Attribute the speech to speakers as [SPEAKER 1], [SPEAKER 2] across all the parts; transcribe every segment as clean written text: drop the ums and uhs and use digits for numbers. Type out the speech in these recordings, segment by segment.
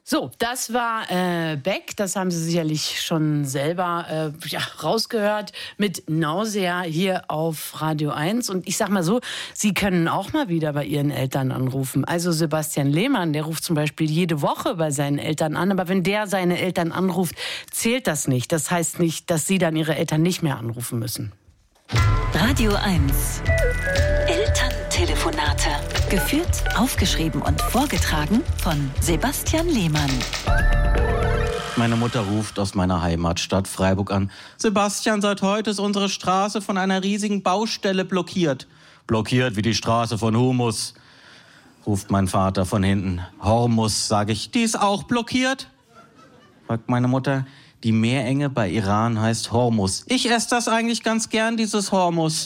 [SPEAKER 1] So, das war Beck, das haben Sie sicherlich schon selber rausgehört, mit Nausea hier auf Radio 1. Und ich sag mal so, Sie können auch mal wieder bei Ihren Eltern anrufen. Also Sebastian Lehmann, der ruft zum Beispiel jede Woche bei seinen Eltern an. Aber wenn der seine Eltern anruft, zählt das nicht. Das heißt nicht, dass Sie dann Ihre Eltern nicht mehr anrufen müssen.
[SPEAKER 2] Radio 1. Elterntelefonate. Geführt, aufgeschrieben und vorgetragen von Sebastian Lehmann.
[SPEAKER 3] Meine Mutter ruft aus meiner Heimatstadt Freiburg an. Sebastian, seit heute ist unsere Straße von einer riesigen Baustelle blockiert. Blockiert wie die Straße von Humus, ruft mein Vater von hinten. Hormus, sage ich, die ist auch blockiert? Fragt meine Mutter. Die Meerenge bei Iran heißt Hormus. Ich esse das eigentlich ganz gern, dieses Hormus.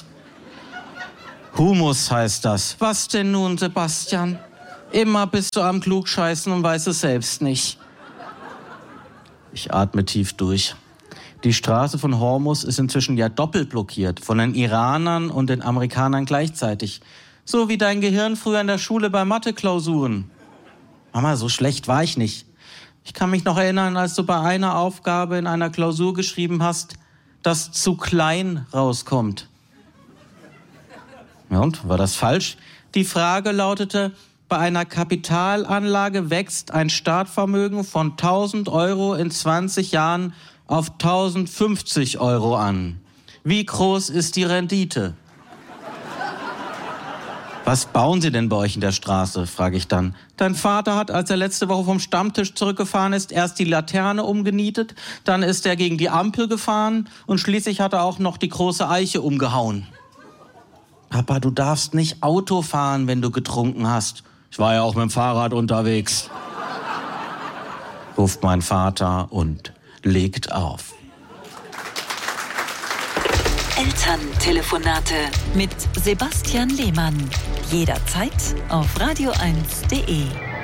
[SPEAKER 3] Humus heißt das. Was denn nun, Sebastian? Immer bist du am Klugscheißen und weißt es selbst nicht. Ich atme tief durch. Die Straße von Hormus ist inzwischen ja doppelt blockiert. Von den Iranern und den Amerikanern gleichzeitig. So wie dein Gehirn früher in der Schule bei Mathe-Klausuren. Mama, so schlecht war ich nicht. Ich kann mich noch erinnern, als du bei einer Aufgabe in einer Klausur geschrieben hast, dass zu klein rauskommt. Ja, und war das falsch? Die Frage lautete, bei einer Kapitalanlage wächst ein Startvermögen von 1.000 Euro in 20 Jahren auf 1.050 Euro an. Wie groß ist die Rendite? Was bauen Sie denn bei euch in der Straße, frage ich dann. Dein Vater hat, als er letzte Woche vom Stammtisch zurückgefahren ist, erst die Laterne umgenietet, dann ist er gegen die Ampel gefahren und schließlich hat er auch noch die große Eiche umgehauen. Papa, du darfst nicht Auto fahren, wenn du getrunken hast. Ich war ja auch mit dem Fahrrad unterwegs, ruft mein Vater und legt auf.
[SPEAKER 2] Elterntelefonate mit Sebastian Lehmann. Jederzeit auf radio1.de.